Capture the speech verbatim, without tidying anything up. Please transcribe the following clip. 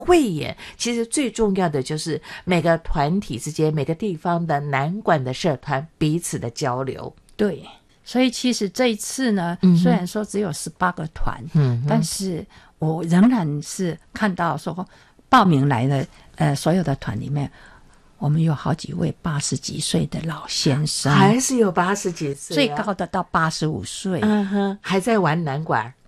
汇演，其实最重要的就是每个团体之间，每个地方的南管的社团彼此的交流。 对，所以其实这一次呢， 嗯、 虽然说只有十八个团， 嗯， 但是我仍然是看到说报名来的呃所有的团里面，我们有好几位八十几岁的老先生， 还是有八十几岁、啊， 最高的到八十五岁， 嗯哼，还在玩南管。